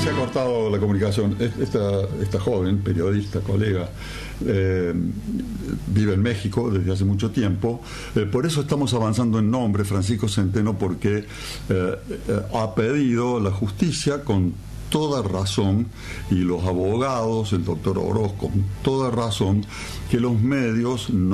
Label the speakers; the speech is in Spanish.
Speaker 1: Se ha cortado la comunicación. Esta joven, periodista, colega, vive en México desde hace mucho tiempo. Por eso estamos avanzando en nombre, Francisco Centeno, porque ha pedido la justicia con toda razón, y los abogados, el doctor Oroz, con toda razón, que los medios no